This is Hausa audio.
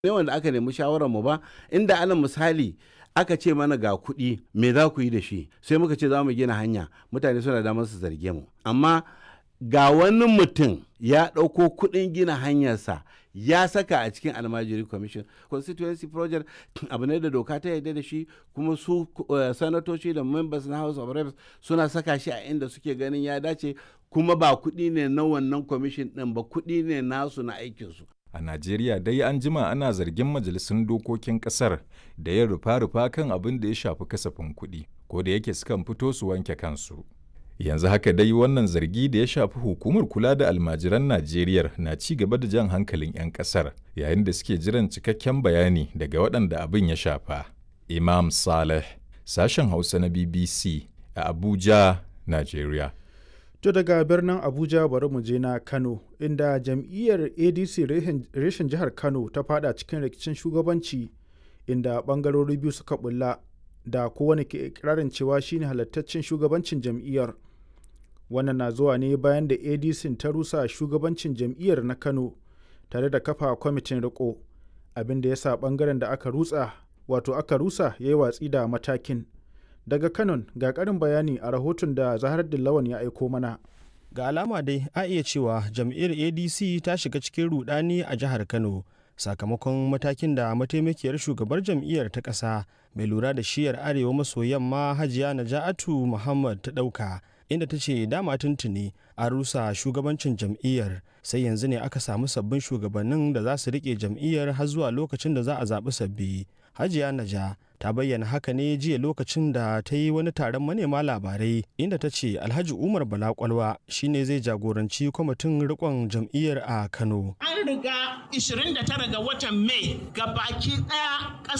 ne wanda aka nemi shawararmu ba, inda alal misali aka ce mana ga kuɗi me za ku yi da shi, sai muka ce za mu gina hanya, mutane suna damar su zarge mu. Amma ga wani mutum ya ɗauko kuɗin gina hanyarsa ya saka a cikin almajiri commission constituency project, abu ne da doka ta yarda da shi, kuma su sanatoci da members na house of reps suna saka shi a inda suke ganin ya dace, kuma ba kuɗi ne na wannan commission ɗin ba, kuɗi ne nasu na aikinsu. A Najeriya dai an jima ana zargin majalisun dokokin ƙasar da yin rufa-rufa kan abin da ya shafi kasafin kuɗi, ko da yake sukan fito su wanke kansu. Yanzu haka dai wannan zargi da ya shafi hukumar kula da almajiran Najeriya na ci gaba da jan hankalin 'yan ƙasar, yayin da suke jiran cikakken bayani daga waɗanda abin ya shafa. Imam Saleh, sashen Hausa na BBC a Abuja, Najeriya. To daga birnin Abuja bari mu je na Kano, inda jam'iyyar ADC reshen jihar Kano ta fada cikin rikicin shugabanci, inda bangarori biyu suka bulla da kowane ke ikirarin cewa shine halattaccen shugabancin jam'iyyar. Wannan na zuwa ne bayan da ADC ta rusa shugabancin jam'iyyar na Kano tare da kafa kwamitin riko, abin da ya sa bangaren da aka rusa ya yi watsi da matakin. Daga Kano ga ƙarin bayani a rahoton da Zahar Dillawan ya aiko mana. Ga alama dai a iya cewa jam'iyyar ADC ta shiga cikin rudani a jihar Kano sakamakon matakin da mataimakiyar shugabar jam'iyyar ta ƙasa mai lura da shiyar arewa maso yamma Hajiya Naja'atu Muhammad ta ɗauka, inda ta ce dama tuntuni a rusa shugabancin jam'iyyar, sai yanzu ne aka samu sabbin shugabannin da za su riƙe jam'iyyar har zuwa lokacin da za a zaɓi sabbi. Hajiya Naja ta bayyana haka ne jiya lokacin da ta yi wani taron manema labarai, inda ta ce Alhaji Umar Bala Kwalwa shine zai jagoranci kwamitin rikon jam'iyyar a Kano. An riga 29 ga watan Mai ga baki ɗaya